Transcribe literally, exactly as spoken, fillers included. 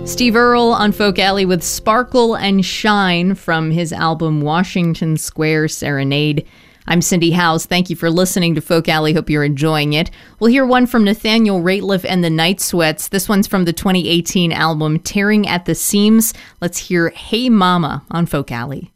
Steve Earle on Folk Alley with Sparkle and Shine from his album Washington Square Serenade. I'm Cindy House. Thank you for listening to Folk Alley. Hope you're enjoying it. We'll hear one from Nathaniel Rateliff and the Night Sweats. This one's from the twenty eighteen album Tearing at the Seams. Let's hear Hey Mama on Folk Alley.